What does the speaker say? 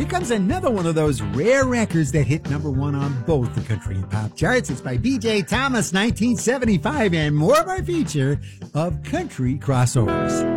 Here comes another one of those rare records that hit number one on both the country and pop charts. It's by B.J. Thomas, 1975, and more of our feature of country crossovers.